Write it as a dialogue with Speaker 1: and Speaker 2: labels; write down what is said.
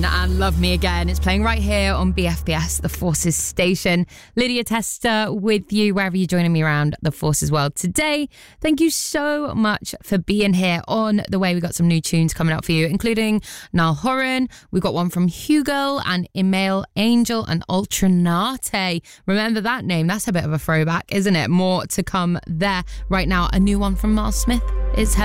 Speaker 1: And Love Me Again. It's playing right here on BFBS, the Forces station. Lydia Tester with you wherever you're joining me around the Forces world today. Thank you so much for being here. On the way, we got some new tunes coming out for you, including Niall Horan. We've got one from Hugo and Email Angel and Ultranate. Remember that name? That's a bit of a throwback, isn't it? More to come there. Right now, a new one from Miles Smith is